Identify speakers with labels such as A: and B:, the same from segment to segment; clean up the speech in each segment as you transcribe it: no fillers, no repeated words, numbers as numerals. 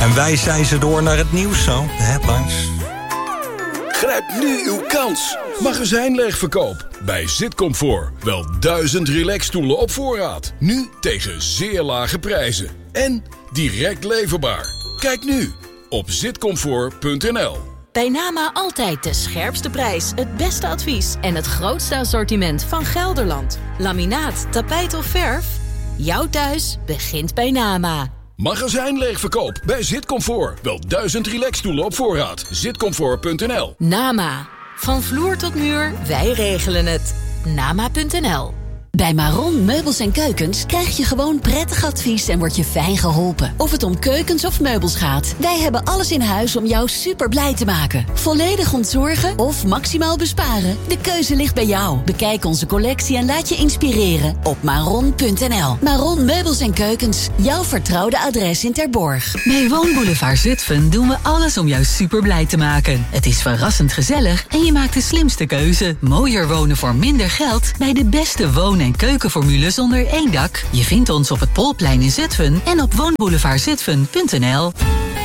A: En wij zijn door naar het nieuws zo, de headlines.
B: Grijp nu uw kans. Magazijnleegverkoop bij Zitcomfort. Wel 1000 relaxstoelen op voorraad. Nu tegen zeer lage prijzen. En direct leverbaar. Kijk nu op zitcomfort.nl.
C: Bij Nama altijd de scherpste prijs, het beste advies en het grootste assortiment van Gelderland. Laminaat, tapijt of verf? Jouw thuis begint bij Nama.
B: Magazijnleegverkoop bij Zitcomfort. Wel 1000 relaxstoelen op voorraad. Zitcomfort.nl.
C: Nama. Van vloer tot muur, wij regelen het. Nama.nl.
D: Bij Maron Meubels en Keukens krijg je gewoon prettig advies en word je fijn geholpen. Of het om keukens of meubels gaat. Wij hebben alles in huis om jou super blij te maken. Volledig ontzorgen of maximaal besparen? De keuze ligt bij jou. Bekijk onze collectie en laat je inspireren op maron.nl. Maron Meubels en Keukens. Jouw vertrouwde adres in Terborg.
E: Bij Woonboulevard Zutphen doen we alles om jou super blij te maken. Het is verrassend gezellig en je maakt de slimste keuze. Mooier wonen voor minder geld bij de beste wonen- en keukenformules onder één dak. Je vindt ons op het Polplein in Zutphen en op woonboulevardzutphen.nl.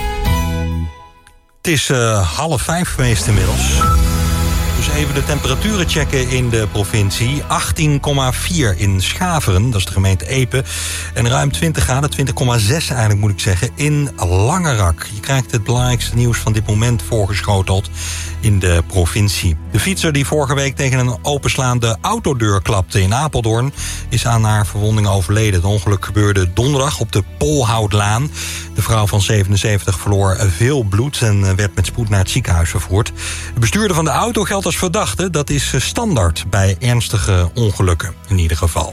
A: Het is 4:30 geweest inmiddels. Dus even de temperaturen checken in de provincie. 18,4 in Schaveren, dat is de gemeente Epe. En ruim 20 graden, 20,6 eigenlijk moet ik zeggen, in Langerak. Je krijgt het belangrijkste nieuws van dit moment voorgeschoteld in de provincie. De fietser die vorige week tegen een openslaande autodeur klapte in Apeldoorn is aan haar verwonding overleden. Het ongeluk gebeurde donderdag op de Polhoutlaan. De vrouw van 77 verloor veel bloed en werd met spoed naar het ziekenhuis vervoerd. De bestuurder van de auto geldt als verdachte. Dat is standaard bij ernstige ongelukken in ieder geval.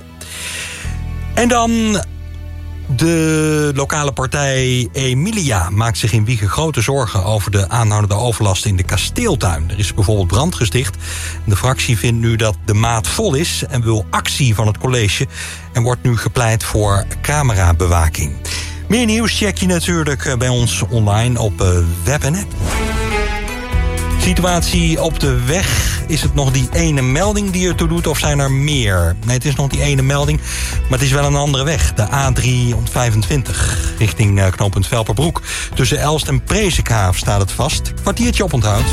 A: En dan de lokale partij Emilia maakt zich in Wijchen grote zorgen over de aanhoudende overlast in de Kasteeltuin. Er is bijvoorbeeld brand gesticht. De fractie vindt nu dat de maat vol is en wil actie van het college en wordt nu gepleit voor camerabewaking. Meer nieuws check je natuurlijk bij ons online op web en app. Situatie op de weg. Is het nog die ene melding die ertoe doet of zijn er meer? Nee, het is nog die ene melding, maar het is wel een andere weg. De A325 richting knooppunt Velperbroek. Tussen Elst en Presikhaaf staat het vast. Kwartiertje oponthoud.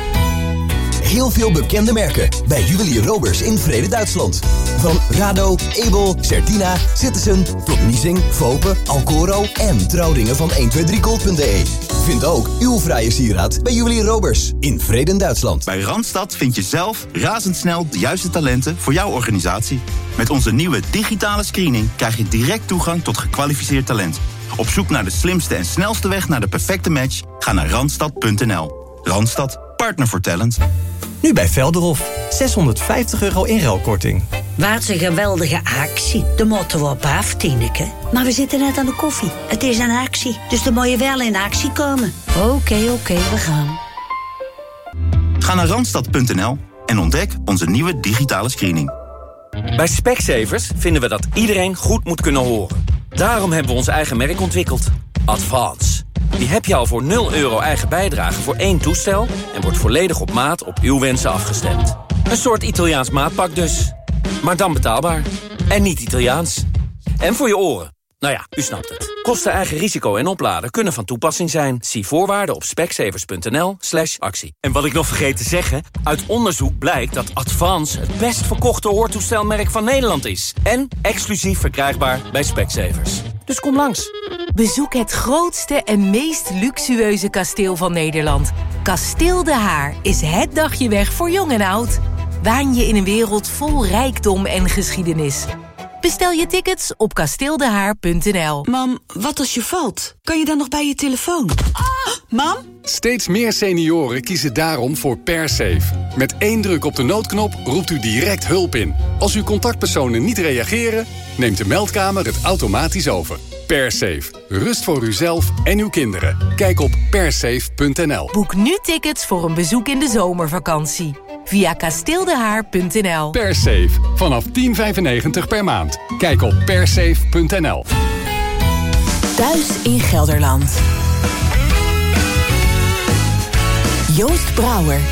F: Heel veel bekende merken bij Juwelier Roberts in Vrede, Duitsland. Van Rado, Ebel, Certina, Citizen, tot Niesing, Vope, Alcoro en trouwringen van 123gold.de. Vind ook uw vrije sieraad bij Juwelier Roberts in Vrede, Duitsland.
G: Bij Randstad vind je zelf razendsnel de juiste talenten voor jouw organisatie. Met onze nieuwe digitale screening krijg je direct toegang tot gekwalificeerd talent. Op zoek naar de slimste en snelste weg naar de perfecte match? Ga naar randstad.nl. Randstad, partner voor talent.
H: Nu bij Velderhof. €650 inruilkorting.
I: Wat een geweldige actie. De moeten we op af, Tineke. Maar we zitten net aan de koffie. Het is een actie, dus dan moet je wel in actie komen. Oké, we gaan.
G: Ga naar randstad.nl en ontdek onze nieuwe digitale screening.
J: Bij Specsavers vinden we dat iedereen goed moet kunnen horen. Daarom hebben we ons eigen merk ontwikkeld. Advance. Die heb je al voor €0 eigen bijdrage voor 1 toestel en wordt volledig op maat op uw wensen afgestemd. Een soort Italiaans maatpak dus. Maar dan betaalbaar. En niet Italiaans. En voor je oren. Nou ja, u snapt het. Kosten, eigen risico en opladen kunnen van toepassing zijn. Zie voorwaarden op specsavers.nl/actie. En wat ik nog vergeet te zeggen, uit onderzoek blijkt dat Advance het best verkochte hoortoestelmerk van Nederland is. En exclusief verkrijgbaar bij Specsavers. Dus kom langs.
K: Bezoek het grootste en meest luxueuze kasteel van Nederland. Kasteel De Haar is het dagje weg voor jong en oud. Waan je in een wereld vol rijkdom en geschiedenis. Bestel je tickets op kasteeldehaar.nl.
L: Mam, wat als je valt? Kan je dan nog bij je telefoon? Mam?
M: Steeds meer senioren kiezen daarom voor PerSafe. Met 1 druk op de noodknop roept u direct hulp in. Als uw contactpersonen niet reageren, neemt de meldkamer het automatisch over. PerSafe. Rust voor uzelf en uw kinderen. Kijk op persafe.nl.
K: Boek nu tickets voor een bezoek in de zomervakantie. Via kasteeldehaar.nl.
M: PerSafe. Vanaf €10,95 per maand. Kijk op persafe.nl.
D: Thuis in Gelderland. Joost Brouwer.